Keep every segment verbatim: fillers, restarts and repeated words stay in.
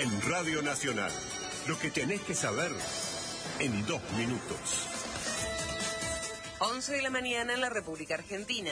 En Radio Nacional, lo que tenés que saber en dos minutos. once de la mañana en la República Argentina.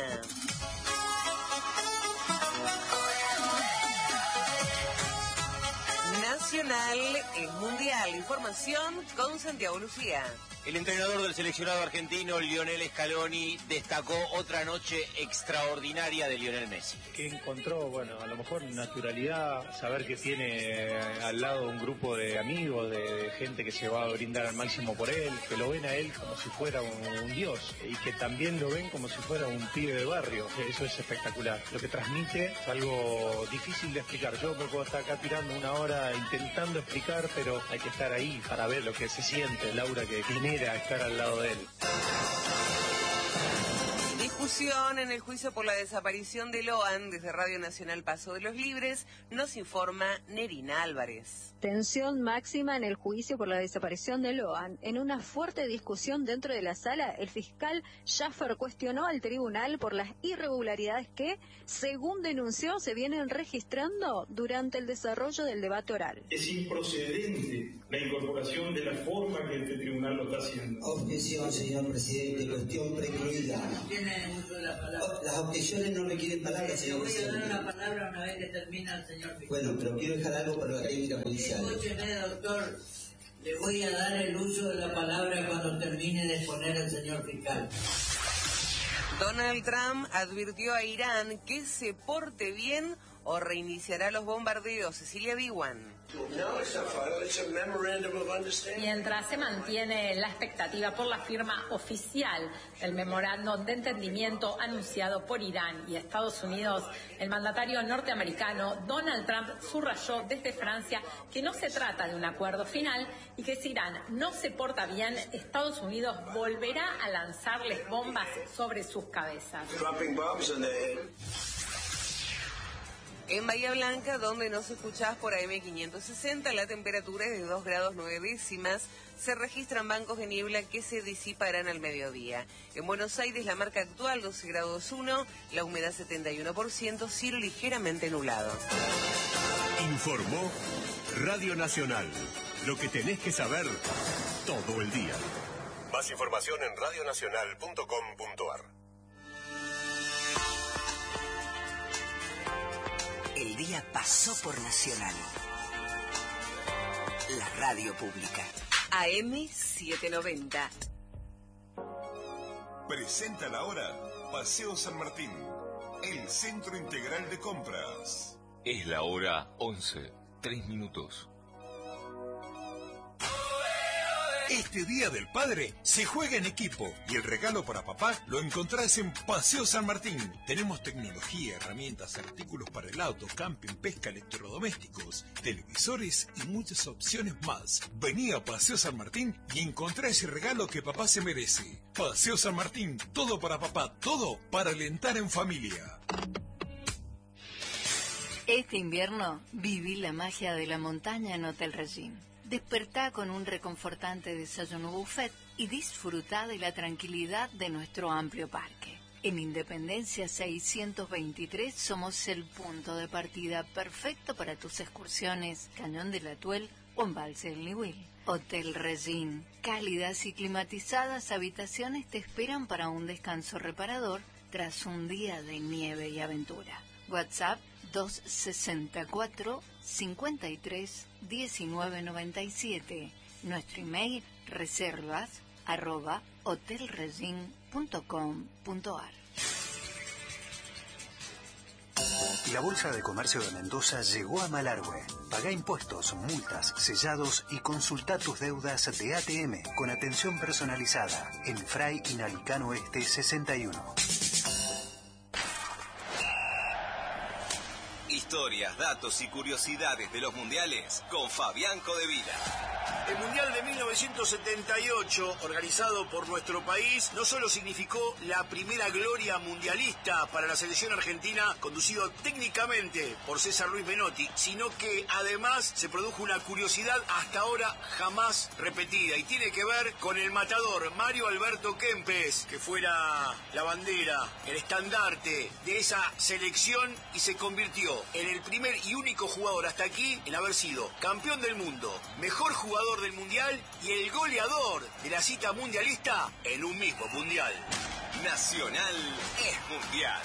Nacional es mundial. Información con Santiago Lucía. El entrenador del seleccionado argentino, Lionel Scaloni, destacó otra noche extraordinaria de Lionel Messi. Que encontró, bueno, a lo mejor naturalidad, saber que tiene al lado un grupo de amigos, de, de gente que se va a brindar al máximo por él, que lo ven a él como si fuera un, un dios y que también lo ven como si fuera un pibe de barrio. Eso es espectacular. Lo que transmite es algo difícil de explicar. Yo me puedo estar acá tirando una hora intentando explicar, pero hay que estar ahí para ver lo que se siente, Laura, que tiene a estar al lado de él. Discusión en el juicio por la desaparición de Loan. Desde Radio Nacional Paso de los Libres nos informa Nerina Álvarez. Tensión máxima en el juicio por la desaparición de Loan. En una fuerte discusión dentro de la sala, el fiscal Schaffer cuestionó al tribunal por las irregularidades que, según denunció, se vienen registrando durante el desarrollo del debate oral. Es improcedente la incorporación de la forma que este tribunal lo está haciendo. Objeción, señor presidente, cuestión precluida. Tiene uso de la palabra. Las objeciones no requieren palabras, señor presidente. Le voy a dar una palabra una vez que termina el señor fiscal. Bueno, pero quiero dejar algo para la técnica judicial. Escúcheme, doctor. Le voy a dar el uso de la palabra cuando termine de exponer el señor fiscal. Donald Trump advirtió a Irán que se porte bien o reiniciará los bombardeos. Cecilia Diwan. Mientras se mantiene la expectativa por la firma oficial del memorándum de entendimiento anunciado por Irán y Estados Unidos, el mandatario norteamericano Donald Trump subrayó desde Francia que no se trata de un acuerdo final y que si Irán no se porta bien, Estados Unidos volverá a lanzarles bombas sobre sus cabezas. En Bahía Blanca, donde nos escuchás por A M quinientos sesenta, la temperatura es de dos grados nueve décimas. Se registran bancos de niebla que se disiparán al mediodía. En Buenos Aires, la marca actual doce grados uno, la humedad setenta y uno por ciento, cielo ligeramente nublado. Informó Radio Nacional. Lo que tenés que saber todo el día. Más información en radio nacional punto com punto a r. El día pasó por Nacional, la radio pública. A M setecientos noventa. Presenta la hora Paseo San Martín, el centro integral de compras. Es la hora once, tres minutos. Este Día del Padre se juega en equipo y el regalo para papá lo encontrás en Paseo San Martín. Tenemos tecnología, herramientas, artículos para el auto, camping, pesca, electrodomésticos, televisores y muchas opciones más. Vení a Paseo San Martín y encontrá ese regalo que papá se merece. Paseo San Martín, todo para papá, todo para alentar en familia. Este invierno viví la magia de la montaña en Hotel Regín. Despertá con un reconfortante desayuno buffet y disfrutá de la tranquilidad de nuestro amplio parque. En Independencia seiscientos veintitrés somos el punto de partida perfecto para tus excursiones, Cañón del Atuel o Embalse del Niwil. Hotel Regín, cálidas y climatizadas habitaciones te esperan para un descanso reparador tras un día de nieve y aventura. WhatsApp dos sesenta y cuatro, cincuenta y tres, diecinueve noventa y siete. Nuestro email reservas arroba hotelregin punto com punto a r. La Bolsa de Comercio de Mendoza llegó a Malargüe. Pagá impuestos, multas, sellados y consulta tus deudas de A T M con atención personalizada en Fray y Nalicano Este sesenta y uno. Historias, datos y curiosidades de los mundiales con Fabián Codevila. El Mundial de mil novecientos setenta y ocho, organizado por nuestro país, no solo significó la primera gloria mundialista para la selección argentina, conducido técnicamente por César Luis Menotti, sino que además se produjo una curiosidad hasta ahora jamás repetida, y tiene que ver con el matador Mario Alberto Kempes, que fuera la bandera, el estandarte de esa selección, y se convirtió en el primer y único jugador hasta aquí en haber sido campeón del mundo, mejor jugador del mundial y el goleador de la cita mundialista en un mismo mundial. Nacional es mundial.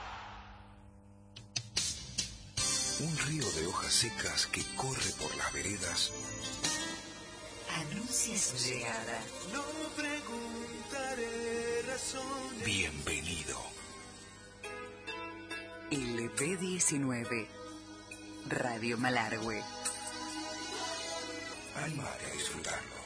Un río de hojas secas que corre por las veredas anuncia su llegada. No preguntaré razones. Bienvenido. L B diecinueve, Radio Malargüe. Anímate a disfrutarlo.